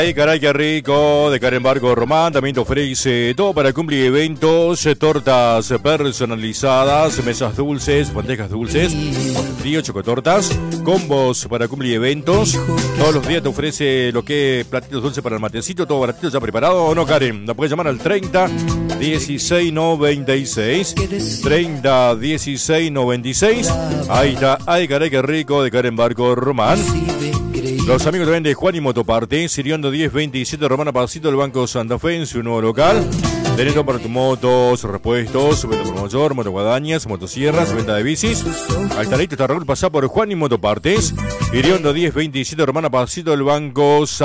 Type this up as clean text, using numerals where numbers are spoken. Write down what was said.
Ay, caray, qué rico, de Karen Barco Román, también te ofrece todo para cumplir eventos, tortas personalizadas, mesas dulces, bandejas dulces, frío, chocotortas, combos para cumplir eventos, todos los días te ofrece lo que es platitos dulces para el matecito, todo baratito ya preparado, ¿o no, Karen? La puedes llamar al 30 16 96, 30 16 96, ahí está, ay, caray, qué rico, de Karen Barco Román. Los amigos también de Juan y Motoparte, Siriondo 1027, Romana Pasito, del Banco Santa Fe, en su nuevo local. Tenés todo para tus motos, repuestos, venta por mayor, motoguadañas, motosierras, venta de bicis. Al talito está Raúl, pasá por Juan y Motopartes, Siriondo 1027, Romana Pasito, del Banco Santa Fe.